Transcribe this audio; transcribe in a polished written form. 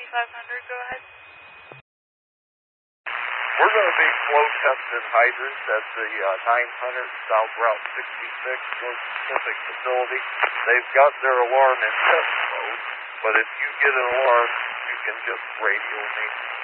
go ahead. We're going to be flow testing hydrants at the 900 South Route 66 Georgia Pacific facility. They've got their alarm in test mode, but if you get an alarm, you can just radio me.